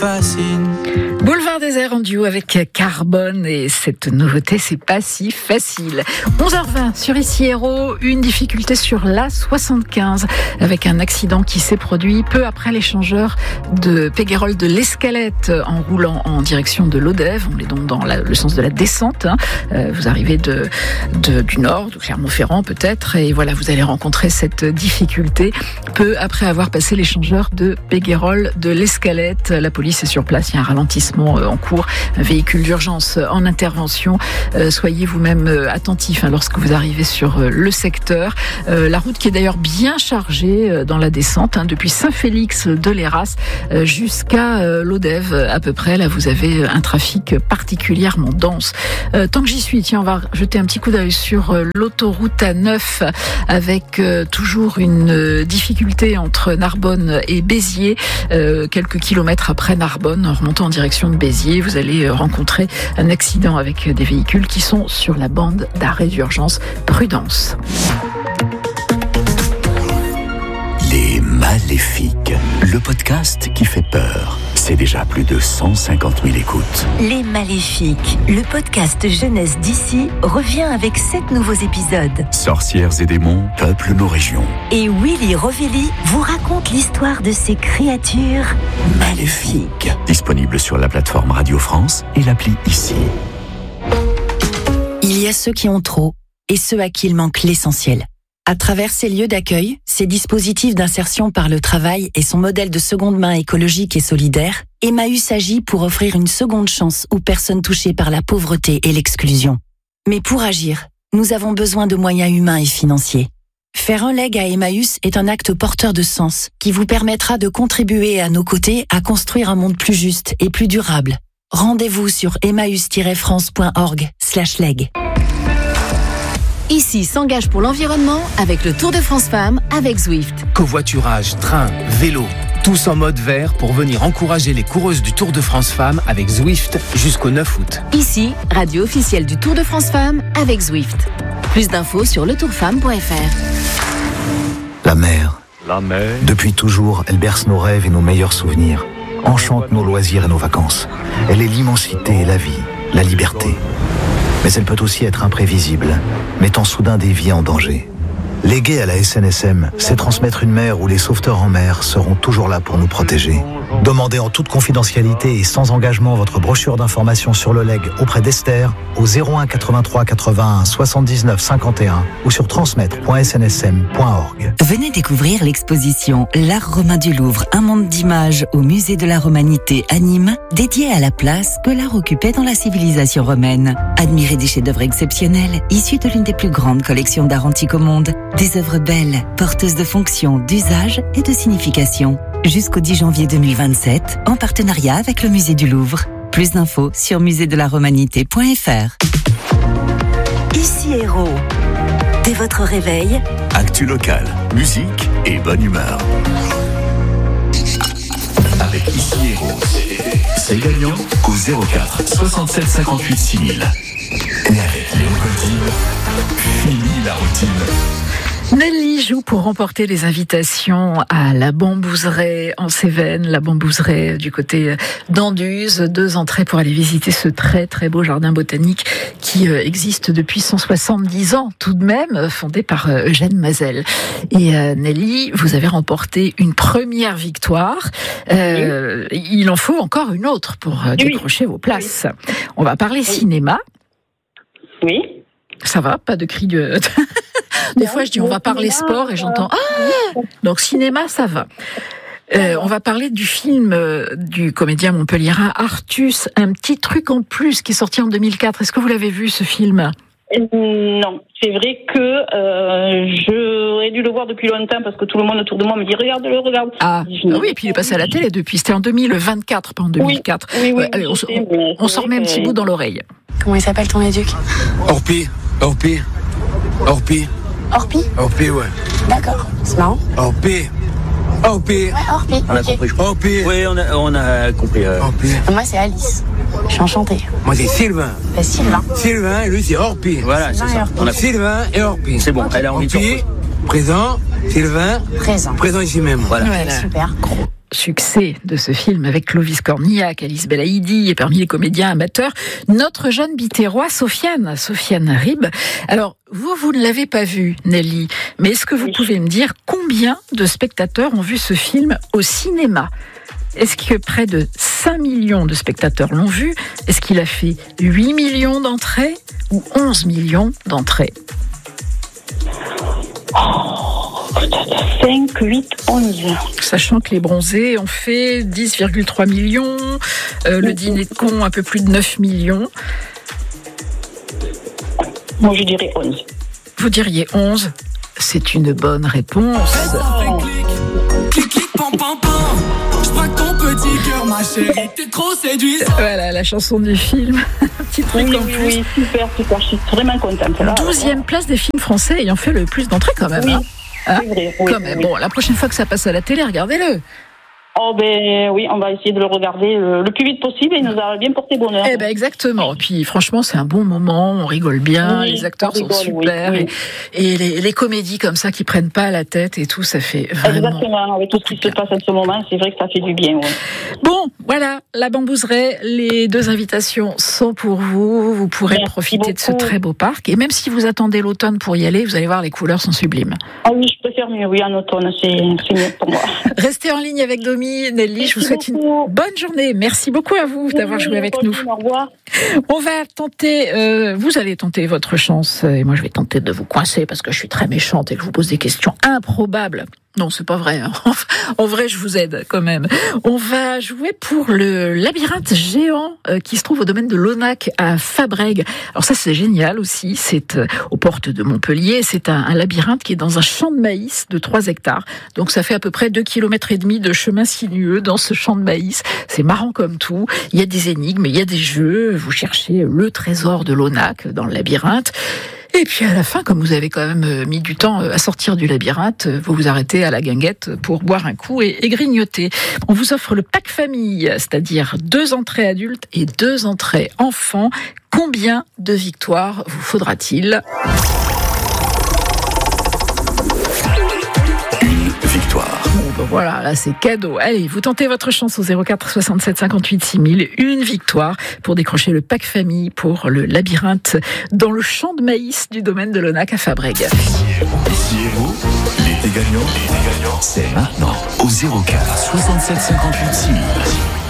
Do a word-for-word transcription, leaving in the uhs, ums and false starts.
fascine. Boulevard Désert en duo avec Carbone et cette nouveauté, c'est pas si facile. onze heures vingt sur Ici Héros, une difficulté sur l'A soixante-quinze avec un accident qui s'est produit peu après l'échangeur de Péguerolles de l'Escalette en roulant en direction de Lodève. On est donc dans la, le sens de la descente. Hein. Euh, vous arrivez de, de, du nord, de Clermont-Ferrand peut-être, et voilà, vous allez rencontrer cette difficulté peu après avoir passé l'échangeur de Péguerolles de l'Escalette. La police est sur place, il y a un ralentissement en cours, un véhicule d'urgence en intervention. Euh, soyez vous-même attentifs hein, lorsque vous arrivez sur euh, le secteur. Euh, la route qui est d'ailleurs bien chargée euh, dans la descente, hein, depuis Saint-Félix de Léras euh, jusqu'à euh, Lodève à peu près. Là, vous avez un trafic particulièrement dense. Euh, tant que j'y suis, tiens, on va jeter un petit coup d'œil sur euh, l'autoroute A neuf avec euh, toujours une euh, difficulté entre Narbonne et Béziers. Euh, quelques kilomètres après Narbonne, en remontant en direction de Béziers, vous allez rencontrer un accident avec des véhicules qui sont sur la bande d'arrêt d'urgence. Prudence. Les Maléfiques, le podcast qui fait peur. C'est déjà plus de cent cinquante mille écoutes. Les Maléfiques, le podcast jeunesse d'ici, revient avec sept nouveaux épisodes. Sorcières et démons peuplent nos régions. Et Willy Rovelli vous raconte l'histoire de ces créatures maléfiques. Disponible sur la plateforme Radio France et l'appli Ici. Il y a ceux qui ont trop et ceux à qui il manque l'essentiel. À travers ces lieux d'accueil, ces dispositifs d'insertion par le travail et son modèle de seconde main écologique et solidaire, Emmaüs agit pour offrir une seconde chance aux personnes touchées par la pauvreté et l'exclusion. Mais pour agir, nous avons besoin de moyens humains et financiers. Faire un leg à Emmaüs est un acte porteur de sens qui vous permettra de contribuer à nos côtés à construire un monde plus juste et plus durable. Rendez-vous sur emmaüs tiret france point org slash leg. Ici s'engage pour l'environnement avec le Tour de France Femmes avec Zwift. Covoiturage, train, vélo, tous en mode vert pour venir encourager les coureuses du Tour de France Femmes avec Zwift jusqu'au neuf août. Ici, radio officielle du Tour de France Femmes avec Zwift. Plus d'infos sur le tour femme point f r. La mer. La mer. Depuis toujours, elle berce nos rêves et nos meilleurs souvenirs. Enchante nos loisirs et nos vacances. Elle est l'immensité et la vie, la liberté. Mais elle peut aussi être imprévisible, mettant soudain des vies en danger. Léguer à la S N S M, c'est transmettre une mer où les sauveteurs en mer seront toujours là pour nous protéger. Demandez en toute confidentialité et sans engagement votre brochure d'information sur le leg auprès d'Esther au zéro un quatre-vingt-trois quatre-vingt-un soixante-dix-neuf cinquante et un ou sur transmettre point s n s m point org. Venez découvrir l'exposition L'Art romain du Louvre, un monde d'images au musée de la Romanité à Nîmes, dédié à la place que l'art occupait dans la civilisation romaine. Admirez des chefs-d'œuvre exceptionnels, issus de l'une des plus grandes collections d'art antique au monde. Des œuvres belles, porteuses de fonctions, d'usage et de signification. Jusqu'au dix janvier deux mille vingt-sept, en partenariat avec le musée du Louvre. Plus d'infos sur musée de la romanité point f r. Ici Héros. Dès votre réveil, Actu locale, musique et bonne humeur. Avec Ici Héros, c'est gagnant au zéro quatre soixante-sept cinquante-huit six mille. Et avec Léo Goldin, fini la routine. Nelly joue pour remporter les invitations à la Bambouseraie en Cévennes, la Bambouseraie du côté d'Anduze. Deux entrées pour aller visiter ce très très beau jardin botanique qui existe depuis cent soixante-dix ans tout de même, fondé par Eugène Mazel. Et euh, Nelly, vous avez remporté une première victoire. Euh, oui. Il en faut encore une autre pour oui. décrocher vos places. Oui. On va parler oui. cinéma. Oui. Ça va, pas de cri de... Des fois, je dis on va parler sport et j'entends ah donc cinéma, ça va. Euh, on va parler du film euh, du comédien montpelliérain Artus, un petit truc en plus qui est sorti en deux mille quatre. Est-ce que vous l'avez vu ce film ? Non, c'est vrai que euh, j'aurais dû le voir depuis longtemps parce que tout le monde autour de moi me dit regarde-le, regarde. Ah oui, et puis il est passé à la télé depuis. C'était en deux mille vingt-quatre, pas en deux mille quatre. Oui, oui, oui, euh, allez, on, sais, on, on s'en remet un petit bout dans l'oreille. Comment il s'appelle ton éduc ? Orpi, Orpi, Orpi. Orpi ? Orpi, ouais. D'accord, c'est marrant. Orpi. Orpi. Ouais, Orpi. On a okay. compris. Orpi. Oui, on a, on a compris. Euh... Orpi. Moi, c'est Alice. Je suis enchantée. Moi, c'est Sylvain. Bah, Sylvain. Sylvain, lui, c'est Orpi. Voilà, c'est ça. On a Sylvain et Orpi. C'est bon, elle a envie de Orpi, présent, Sylvain. Présent. Présent ici même. Voilà. Ouais, super. succès de ce film avec Clovis Cornillac, Alice Belaïdi et parmi les comédiens amateurs, notre jeune bitérois Sofiane, Sofiane Rib. Alors, vous, vous ne l'avez pas vu, Nelly, mais est-ce que vous oui. pouvez me dire combien de spectateurs ont vu ce film au cinéma ? Est-ce que près de cinq millions de spectateurs l'ont vu ? Est-ce qu'il a fait huit millions d'entrées ou onze millions d'entrées ? Oh, cinq, huit, onze. Sachant que les bronzés ont fait dix virgule trois millions, euh, le dîner de con un peu plus de neuf millions. Moi, je dirais onze. Vous diriez onze ? C'est une bonne réponse. Oh. Ma chérie, t'es trop séduisante. Voilà la chanson du film. Un petit truc oui, en oui, plus. Oui, super, super. Je suis vraiment contente. douzième place des films français ayant fait le plus d'entrées quand même. Oui, hein. c'est Hein vrai. Oui, quand même. Oui. Bon, la prochaine fois que ça passe à la télé, regardez-le. Oh ben oui, on va essayer de le regarder le, le plus vite possible et il nous a bien porté bonheur. Eh ben exactement. Et puis franchement, c'est un bon moment, on rigole bien, oui, les acteurs rigole, sont super oui, oui. et, et les, les comédies comme ça qui prennent pas la tête et tout, ça fait vraiment. Exactement. Avec tout ce qui se passe en ce moment, c'est vrai que ça fait du bien. Ouais. Bon, voilà, la Bambouseraie, les deux invitations sont pour vous. Vous pourrez Merci profiter beaucoup. de ce très beau parc et même si vous attendez l'automne pour y aller, vous allez voir les couleurs sont sublimes. Ah oui, je préfère mieux. Oui, en automne, c'est, c'est mieux pour moi. Restez en ligne avec Domi, Nelly. Je vous souhaite une bonne journée. Merci beaucoup à vous d'avoir joué avec nous. Au revoir. On va tenter, euh, vous allez tenter votre chance et moi je vais tenter de vous coincer parce que je suis très méchante et que je vous pose des questions improbables. Non, c'est pas vrai. Hein. En vrai, je vous aide quand même. On va jouer pour le labyrinthe géant euh, qui se trouve au domaine de l'Onac à Fabrègues. Alors ça, c'est génial aussi. C'est euh, aux portes de Montpellier. C'est un, un labyrinthe qui est dans un champ de maïs de trois hectares. Donc ça fait à peu près deux kilomètres et demi de chemin sinueux dans ce champ de maïs. C'est marrant comme tout. Il y a des énigmes, il y a des jeux. Vous cherchez le trésor de l'Onac dans le labyrinthe. Et puis à la fin, comme vous avez quand même mis du temps à sortir du labyrinthe, vous vous arrêtez à la guinguette pour boire un coup et, et grignoter. On vous offre le pack famille, c'est-à-dire deux entrées adultes et deux entrées enfants. Combien de victoires vous faudra-t-il ? Victoire. Bon, ben voilà, là c'est cadeau. Allez, vous tentez votre chance au zéro quatre soixante-sept cinquante-huit six mille. Une victoire pour décrocher le pack famille pour le labyrinthe dans le champ de maïs du domaine de l'Onac à Fabrègues. Ici Héros, l'été gagnant, l'été gagnant, c'est maintenant au zéro quatre soixante-sept cinquante-huit six mille.